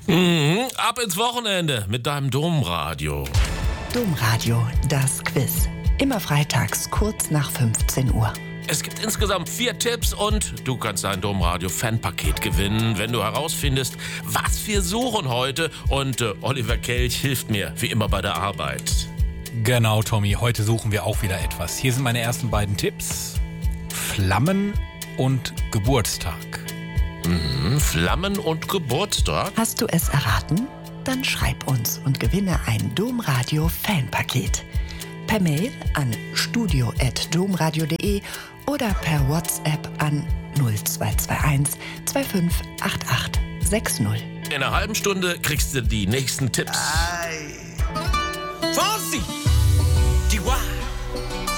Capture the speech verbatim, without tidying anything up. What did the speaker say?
Mhm, ab ins Wochenende mit deinem Domradio. Domradio, das Quiz. Immer freitags kurz nach fünfzehn Uhr. Es gibt insgesamt vier Tipps und du kannst ein Domradio-Fanpaket gewinnen, wenn du herausfindest, was wir suchen heute. Und äh, Oliver Kelch hilft mir, wie immer, bei der Arbeit. Genau, Tommy, heute suchen wir auch wieder etwas. Hier sind meine ersten beiden Tipps. Flammen und Geburtstag. Mhm, Flammen und Geburtstag? Hast du es erraten? Dann schreib uns und gewinne ein Domradio-Fanpaket. Per Mail an studio at domradio punkt de oder per WhatsApp an null zwei zwei eins zwei fünf acht acht sechs null. In einer halben Stunde kriegst du die nächsten Tipps. Ah,